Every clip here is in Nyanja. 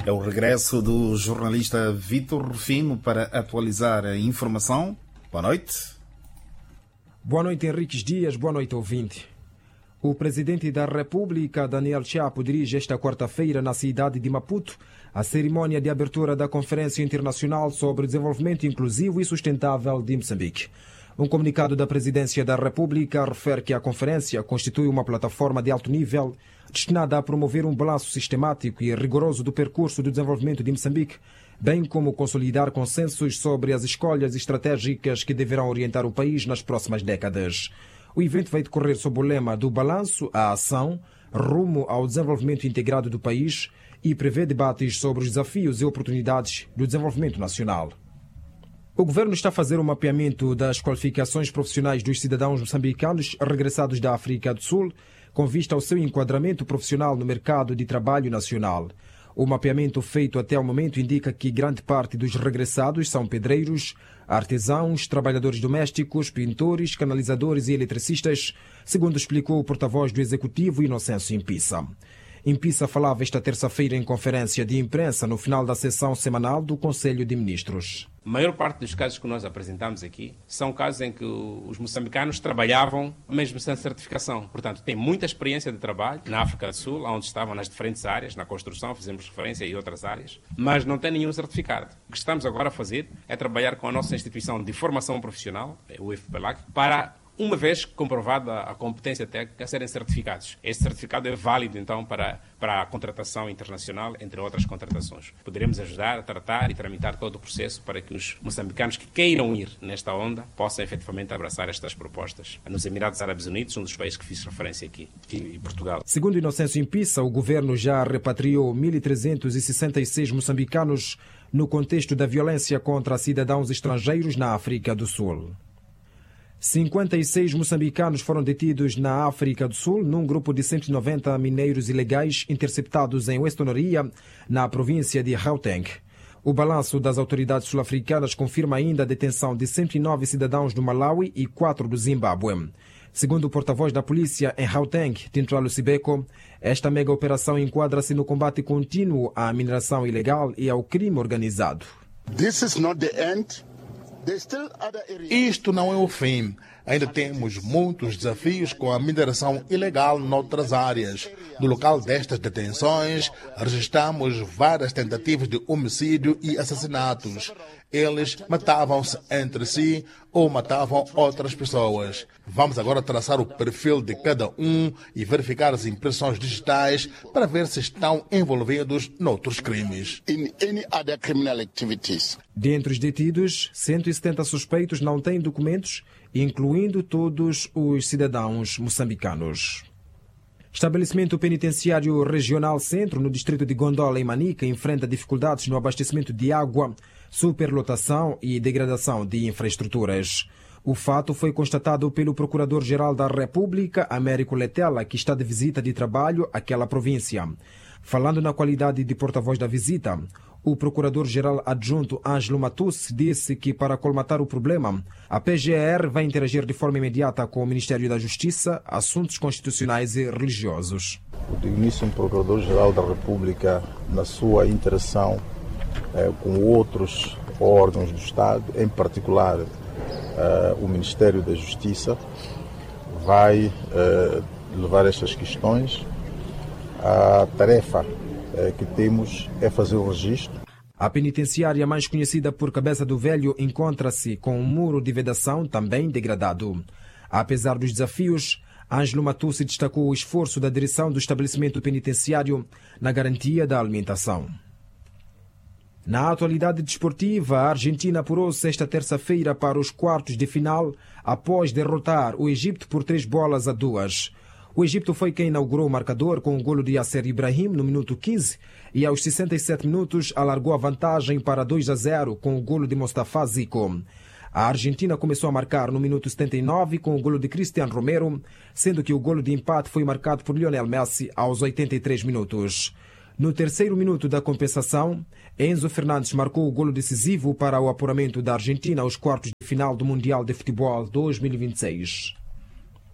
É o regresso do jornalista Vítor Rufino para atualizar a informação. Boa noite. Boa noite, Henriques Dias. Boa noite, ouvinte. O presidente da República, Daniel Chapo, dirige esta quarta-feira na cidade de Maputo a cerimônia de abertura da Conferência Internacional sobre Desenvolvimento Inclusivo e Sustentável de Moçambique. Um comunicado da Presidência da República refere que a conferência constitui uma plataforma de alto nível destinada a promover um balanço sistemático e rigoroso do percurso do desenvolvimento de Moçambique, bem como consolidar consensos sobre as escolhas estratégicas que deverão orientar o país nas próximas décadas. O evento vai decorrer sob o lema do balanço à ação, rumo ao desenvolvimento integrado do país e prevê debates sobre os desafios e oportunidades do desenvolvimento nacional. O governo está a fazer um mapeamento das qualificações profissionais dos cidadãos moçambicanos regressados da África do Sul, com vista ao seu enquadramento profissional no mercado de trabalho nacional. O mapeamento feito até o momento indica que grande parte dos regressados são pedreiros, artesãos, trabalhadores domésticos, pintores, canalizadores e eletricistas, segundo explicou o porta-voz do Executivo, Inocêncio Impissa. Impissa falava esta terça-feira em conferência de imprensa no final da sessão semanal do Conselho de Ministros. A maior parte dos casos que nós apresentamos aqui são casos em que os moçambicanos trabalhavam mesmo sem certificação. Portanto, têm muita experiência de trabalho na África do Sul, onde estavam nas diferentes áreas, na construção, fizemos referência e outras áreas, mas não têm nenhum certificado. O que estamos agora a fazer é trabalhar com a nossa instituição de formação profissional, o IFPELAC, para, uma vez comprovada a competência técnica, serem certificados. Este certificado é válido, então, para a contratação internacional, entre outras contratações. Poderemos ajudar a tratar e tramitar todo o processo para que os moçambicanos que queiram ir nesta onda possam efetivamente abraçar estas propostas. Nos Emirados Árabes Unidos, um dos países que fiz referência aqui, e Portugal. Segundo Inocêncio Impissa, o governo já repatriou 1.366 moçambicanos no contexto da violência contra cidadãos estrangeiros na África do Sul. 56 moçambicanos foram detidos na África do Sul num grupo de 190 mineiros ilegais interceptados em Westonoria, na província de Gauteng. O balanço das autoridades sul-africanas confirma ainda a detenção de 109 cidadãos do Malawi e 4 do Zimbábue. Segundo o porta-voz da polícia em Gauteng, Tintualo Sibeko, esta mega-operação enquadra-se no combate contínuo à mineração ilegal e ao crime organizado. This is not the end. Isto não é o fim. Ainda temos muitos desafios com a mineração ilegal noutras áreas. No local destas detenções, registramos várias tentativas de homicídio e assassinatos. Eles matavam-se entre si ou matavam outras pessoas. Vamos agora traçar o perfil de cada um e verificar as impressões digitais para ver se estão envolvidos noutros crimes. Dentre os detidos, 170 suspeitos não têm documentos, incluindo todos os cidadãos moçambicanos. Estabelecimento penitenciário regional Centro, no distrito de Gondola, em Manica, enfrenta dificuldades no abastecimento de água, superlotação e degradação de infraestruturas. O fato foi constatado pelo Procurador-Geral da República, Américo Letela, que está de visita de trabalho àquela província. Falando na qualidade de porta-voz da visita, o Procurador-Geral Adjunto Ângelo Matus disse que, para colmatar o problema, a PGR vai interagir de forma imediata com o Ministério da Justiça, Assuntos Constitucionais e Religiosos. O digníssimo Procurador-Geral da República, na sua interação com outros órgãos do Estado, em particular o Ministério da Justiça, vai levar estas questões. A tarefa que temos é fazer o registro. A penitenciária, mais conhecida por Cabeça do Velho, encontra-se com um muro de vedação também degradado. Apesar dos desafios, Ângelo Matussi destacou o esforço da direção do estabelecimento penitenciário na garantia da alimentação. Na atualidade desportiva, a Argentina apurou-se esta terça-feira para os quartos de final após derrotar o Egito por 3-2. O Egito foi quem inaugurou o marcador com o golo de Yasser Ibrahim no minuto 15 e aos 67 minutos alargou a vantagem para 2-0 com o golo de Mostafa Zico. A Argentina começou a marcar no minuto 79 com o golo de Cristian Romero, sendo que o golo de empate foi marcado por Lionel Messi aos 83 minutos. No terceiro minuto da compensação, Enzo Fernandes marcou o golo decisivo para o apuramento da Argentina aos quartos de final do Mundial de Futebol 2026.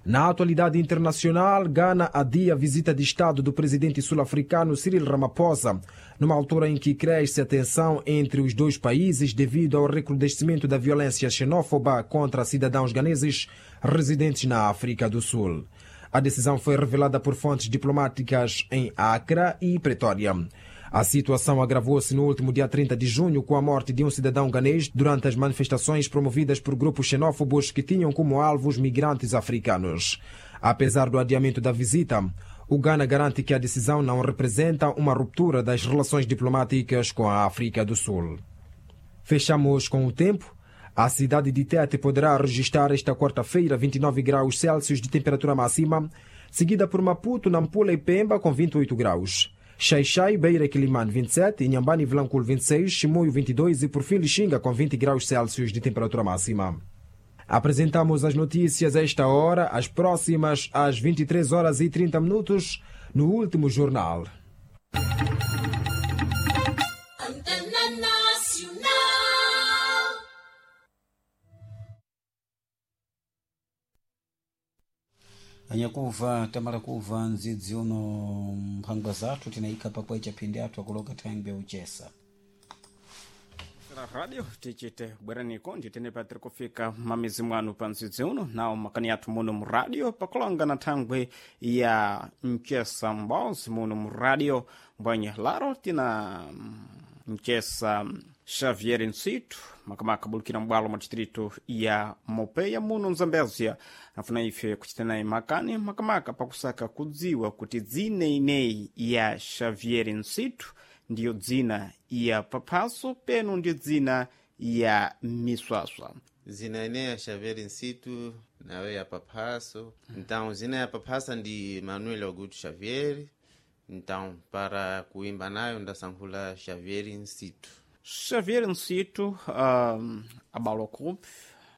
Na atualidade internacional, Ghana adia a visita de Estado do presidente sul-africano Cyril Ramaphosa, numa altura em que cresce a tensão entre os dois países devido ao recrudescimento da violência xenófoba contra cidadãos ganeses residentes na África do Sul. A decisão foi revelada por fontes diplomáticas em Accra e Pretória. A situação agravou-se no último dia 30 de junho com a morte de um cidadão ganês durante as manifestações promovidas por grupos xenófobos que tinham como alvos migrantes africanos. Apesar do adiamento da visita, o Ghana garante que a decisão não representa uma ruptura das relações diplomáticas com a África do Sul. Fechamos com o tempo. A cidade de Tete poderá registrar esta quarta-feira 29 graus Celsius de temperatura máxima, seguida por Maputo, Nampula e Pemba com 28 graus. Xai-Xai, Beira e Quilimane 27, Inhambane e Vilanculo 26, Chimoio 22 e por fim Lixinga com 20 graus Celsius de temperatura máxima. Apresentamos as notícias a esta hora, as próximas às 23 horas e 30 minutos, no último jornal. anyakuva tamala kuva nzidzi uno mphangwa zathu tinaika papwecha phindi athu akuloka thangbe uchesa radio tichite bweraniko nditene patiri kufika mamizi mwanu pa nzidzi uno nawo makani athu muno mu radio pakulonga na thangwe ya mchesa mbozi muno mu radio mbwenye laro tina mchesa Xavier Nsitu makamaka bulukira mbwalo mu distrito ya Mopeya muno Zambezia afuna ife kuchitana makani makamaka pakusaka kudziwa kuti dzina ineyi ya Xavier Nsitu ndiyo dzina ya papaso penu ndiyo dzina ya miswaswa. Zina ineyi ya Xavier Nsitu nawe ya papaso. Então zina ya papasa ndi Manuel Augusto Xavier. Então para kuimba nayo ndasankhula Xavier Nsitu. Xavier Nsitu abalo kupi?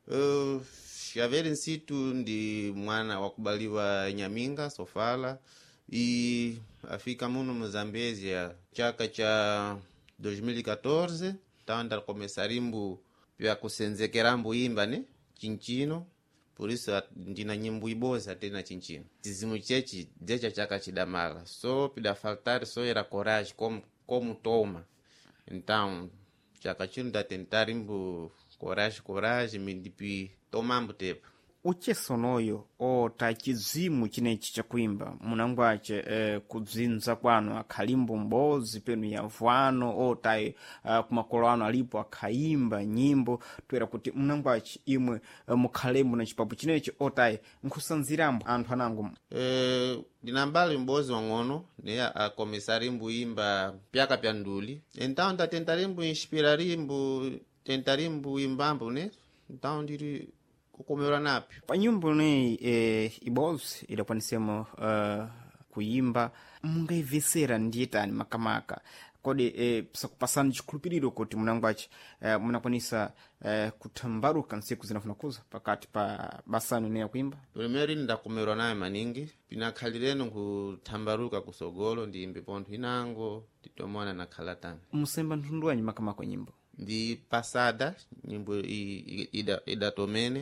Xavier Nsitu ndi mwana wakubaliwa Nyaminga, Sofala e afika muno Muzambezia chaka cha 2014 tanda começarimbo pya kusenzekerambo imba ne chinchino por isso ndina nyimbo iboza tena chinchino tizimu chechi decha chaka chidamala so pida faltar so era coragem como toma. Então, já que eu tentar imbo coragem, me dipi tomambo tempo. O que sonoyo o tachizimu chinechi chakuimba munangwache kudzinza kwano akhalimbo mbozi penu ya vwano o tai kumakolo ano alipo akhaimba nyimbo twera kuti munangwache imwe mukhalembo na chipapu chinechi o tai nkhusanzirambo anthu anangu. Dinambali mbozi wang'ono ne akomesarimbo imba pyaka pya nduli. Então tentarimbo inspirarimbo tentarimbo imbambo ne. Então ndiri kukomera napi pa nyimbo ne ibozi idakwanisemo kuimba mungaivesera ndiyetani makamaka kodi sakupasani chikhulupiriro kuti munangwachi munakwanisa kuthambaruka nsiku zinafuna kuza pakati pa basanu ne yakuimba. Primeiro ndakomerwa nayo maningi pinakhalireno kuthambaruka kusogolo ndiyimbe pontho inango titomona na khalatani. Musemba nthunduwanyi makamaka nyimbo ndi pasada nyimbo idatomene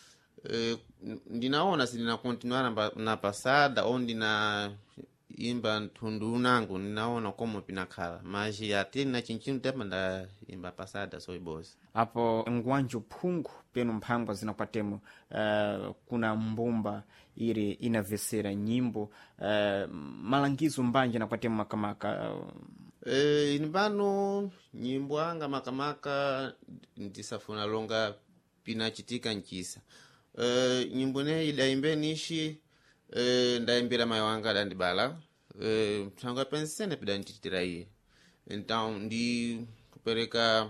ndinaona sindina continuar na pasada onde na imba nthundu unango ninaona como pinakhala mas até na chinchino tema nda imba pasada so ibozi apo ngwanjo phungu penu mphangwa zinakwatemo kuna mbumba iri inavesera nyimbo malangizo mbanje nakwatemo makamaka inibano nyimbo anga makamaka ndisafuna longa pinachitika nchisa nyimbo ne idaimbe nishi ndaimbira mayo anga dandibala mtanga pensene pida ntitira iye então ndi kupereka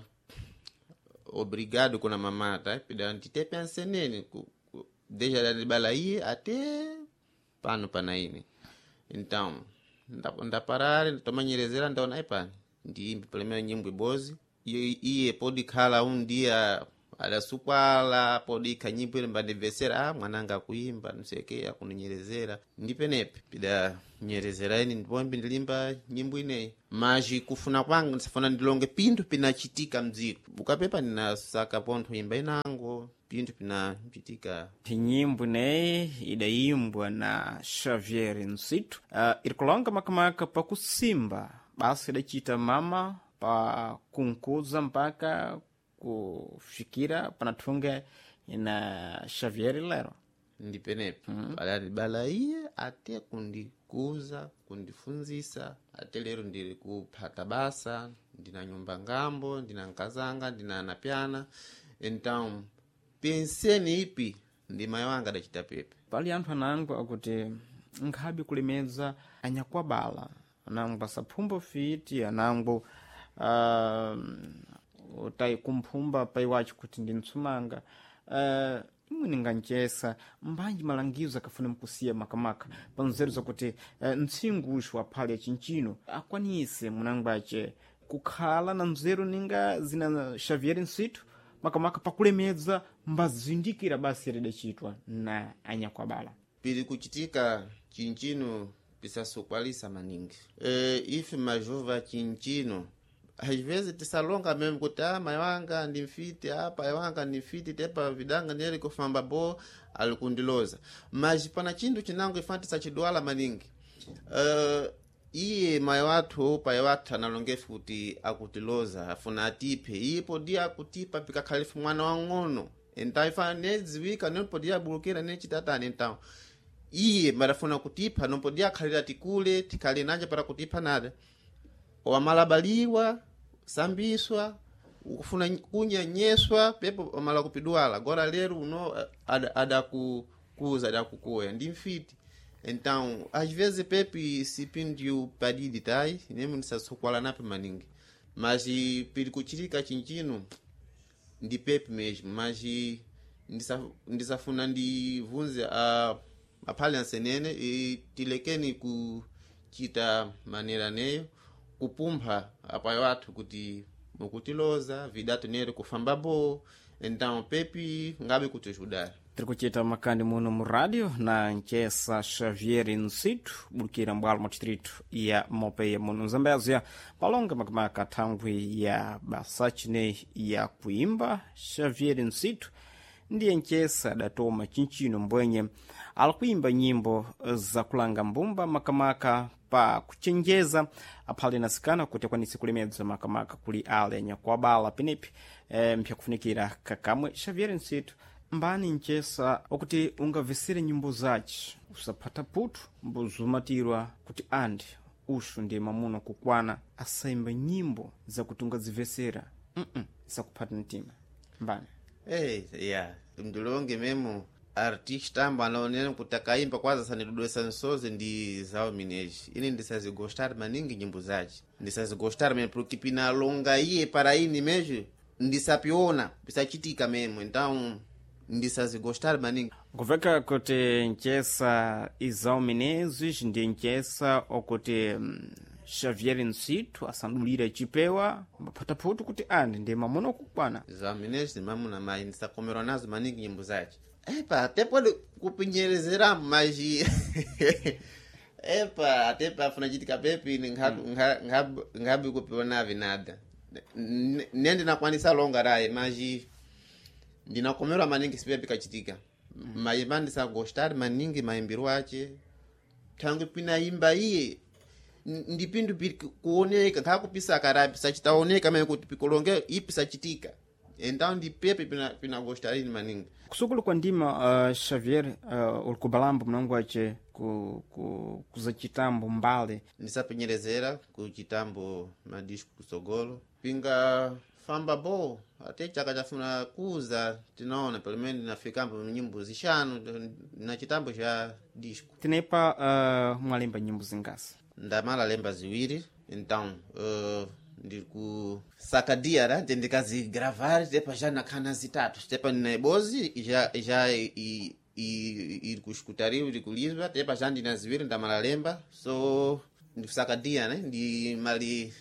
obrigado kuna mamata pida ntite pensenene deja dandibala iye até pano panaine então ndaparare ndomanyerezera ndaona ipani ndiimbe primeiro nyimbo ibozi iye pode khala dia adasukwala podika nyimbo ile mbandimvesera mwananga kuimba nuseke akuninyerezera ndipenepe pida nyerezera ini ndipombi ndilimba nyimbo ineyi maji kufuna kwangu ndisafuna ndilonge pindu pinachitika mdziko bukapepa ninasaka pontho imba inango pindu pinachitika. Nyimbo ineyi idayimbwa na Xavier Nsitu irikulonga makamaka pa kusimba basi idachita mama pa kunkuza mpaka kufikira panathunge na Xavier lero ndipenepe balaiye ate kundikuza kundifunzisa ate lero ndiri kuphata basa ndina nyumba ngambo ndina nkazanga ndina anapyana então penseni ipi ndi mayi wanga adachita pepe pali anthu anangu akuti nkhabi kulemeza anyakwabala anangu asaphumbo fiti anangu utai kumphumba paiwachi kuti ndi mtsumanga imwini nganchesa mbanji malangizo akafuna mkusiya makamaka panzeru zakuti mtsinguxo aphali achinchino akwanise munangwace kukhala na nzeru ninga zina Xavier Nsitu makamaka pakulemeza mbazindikira basi ridachitwa na anyakwabala pili kuchitika chinchino pisasukwalisa maningi ife majuva chinchino às vezes tisalonga mesmo kuti mayi wanga ndimfiti pai wanga ndimfiti tepa vidanga nele kufamba bo alikundiloza mas pana chindu chinango ifanti sachidwala maningi iye mayi wathu pai wathu analongefu kuti akutiloza afuna atipe iye podia akutipa pikakhalifu mwana wang'ono então ifana nedziwika nepodia bulukira nechitatani então iye marafuna kutipa nopodia akhalira tikule tikhali nanje para kutipa nada wamalabaliwa sambiswa ukufuna kunyanyeswa pepo wamala kupidwala agora lero uno adakukuza adakukoya ndimfiti então às vezes pepe sipindi upadidi tai nemu nisasukwala nape maningi mas pili kuchirika chinchino ndi pepe mesmo mas ndisafuna ndivunze aphali ansenene tilekeni kuchita manera neyo kupumpha apai wathu kuti mukutiloza vidatu nere kufamba bo então pepi ngabe kuti ajudar tiri kuchita makandi muno mu radio na nchesa Xavier Nsitu bulukira mbwalo mu distrito ya Mopeya muno Zambezia palonga makamaka thangwi ya basachine ya kuimba Xavier Nsitu ndiye nchesa adatoma chinchino mbwenye alikuimba nyimbo za kulanga mbumba makamaka pa kuchenjeza aphali nasikana kuti akwanise kulemedza makamaka kuli ale anyakwabala penepi mpya kufunikira kakamwe Xavier Nsitu mbani nchesa okuti ungavesere nyimbo zace usaphata putu mbuzumatirwa kuti andi uxu ndi mamuno kukwana asaimba nyimbo zakuti ungazivesera isakuphata mtima mbani yeah mdulonge memo artista amba anaonena kuti akaimba kwanza sanidudwesa nsozi ndi zawo mineji ini ndisazigostar maningi nyimbo zace ndisazigostar mesmo porque pinalonga iye para ini mesmo ndisapiona pisachitika mesmo então ndisazigostar maningi kuveka kuti nchesa izawo menezes ndi nchesa okuti Xavier Nsitu asandulira chipewa mbaphata putu kuti andi ndi mamuno kukwana zawo menezes mamuna mai ndisakomerwa nazo maningi nyimbo zace até pode kupinyerezera mas até para funa chitika pepe ngabi kupiwa navi nada nende nakwanisa longa raye mas ndinakomerwa maningi sipepe kachitika maimba ndisagostar maningi maimbiro ace tangu pinaimba iye ndipindu kuoneka kakupisa karapi sachitaoneka mae kuti pikolonge ipisachitika então ndipepe pinagostarini maningi kusukulu kwa ndima Xavier ulikubalamba mnangu ace kuza chitambo mbale ndisapenyerezera ku chitambo madisco kusogolo pinga famba bo ate chaka chafuna kuza tinaona pelo menos nafikambo nyimbo zishanu na chitambo cha disco tinepa mwalemba nyimbo zingasi ndamala lemba ziwiri então ndiku sakadia ndikazigravar tepa já nakhana zitatu tepa nebozi já iri kuxikutariwa iri kulizwa tepa já ndinaziwiri ndamala lemba so ndikusakadia ndi mali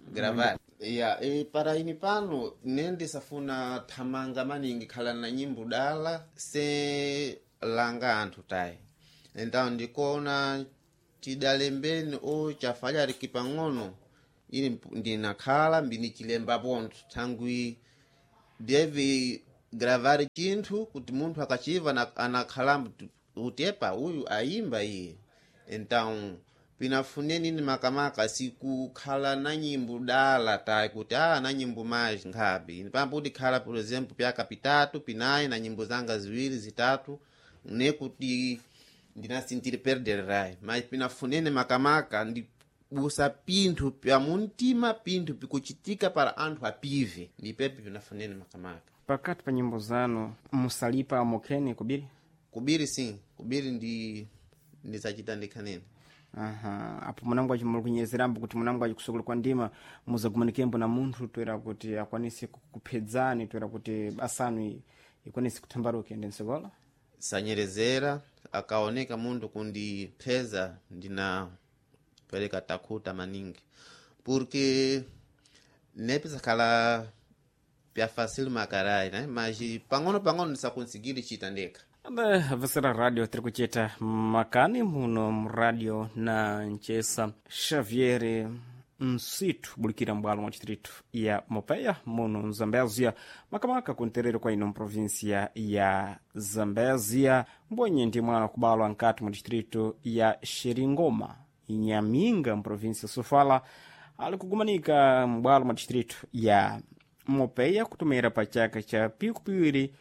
gravar para ini pano nende safuna thamanga maningi khala na nyimbo dala se langa anthu tayi então ndikona tidalembeni o chafalya rikipang'ono ili ndinakhala mbini chilemba ponto thangwi deve gravar chinthu kuti munthu akachiva anakhala utepa uyu ayimba iye. Então pinafuneni ni makamaka sikukhala na nyimbo dala tayi kuti na nyimbo mais ngapi pambuti khala por exemplo pyaka pitatu pinayi na nyimbo zanga ziwiri zitatu nekuti ndinasintiri perder rai mas pinafuneni makamaka ndibusa pinthu pya muntima pinthu pikuchitika para anthu apive ndipepe pinafuneni makamaka. Pakati pa nyimbo zanu musalipa mokeni kubiri sim kubiri ndisachitandika nini. Apo munango achimulukunyezerambo kuti munango achikusukulu kwa ndima muzagumanikembo na munthu toera kuti akwanisi kuphedzani toera kuti basanu ikwanisi kuthambaruke ndensegola sanyerezera akaoneka munthu kundipheza ndina pereka takuta maningi porque nepesa kala pya facile makarai né mas pang'ono ndisakonsigiri chitandeka. Vasera radio tiri kucheta makani muno mradio na Nchesa Xavier Nsitu bulikira mbwalo mwa chitritu ya Mopeya muno Zambezia makamaka kunterero kwa ino mprovinsia ya Zambezia mbwenye ndi mwana kubalo ankati mwa chitritu ya Xeringoma Nyaminga mprovinsia Sofala alikugumanika mbwalo mwa chitritu ya Mopeya kutumira pa chaka cha pikupiwiri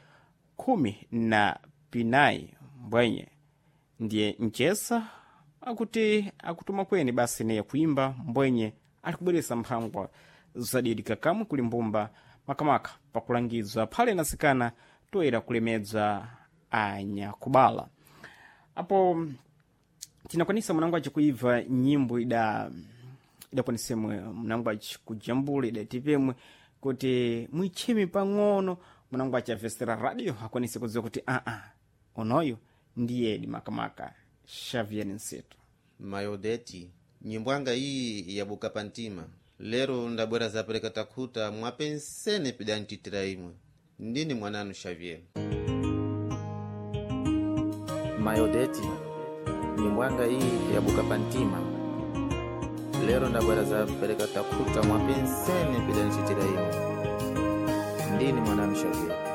19 mbwenye ndiye Nchesa akuti akutuma kweni basi ne kuimba mbwenye alikubweresa mphangwa zadidika kamwe kulimbumba makamaka pakulangizwa pale nasikana toera kulemedza anyakubala. Apo tinakwanisa mnango achikuiva nyimbo idakonisemwe mnango achikujambula idativemwe kuti mwichimi pang'ono mnango achavestera radio akwanise kuziwa kuti onoyo ndiye makamaka Xavier Nsitu. Mayodeti nyimbo anga iyi yabuka pantima lero ndabwera zapereka takuta mwapensene pidantitira imwe ndini mwananu Xavier. Mayodeti nyimbo anga iyi yabuka pantima lero ndabwera zapereka takuta mwapensene pidantitira imwe ndini mwananu Xavier.